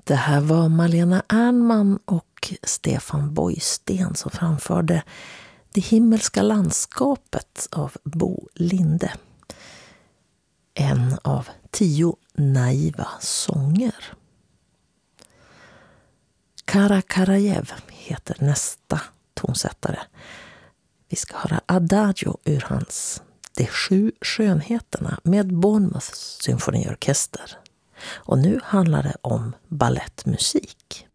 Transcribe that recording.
Det här var Malena Ernman och Stefan Boysten som framförde Det himmelska landskapet av Bo Linde. En av 10 naiva sånger. Kara Karajev heter nästa tonsättare. Vi ska höra Adagio ur hans De 7 skönheterna med Bournemouth symfoniorkester. Och nu handlar det om ballettmusik.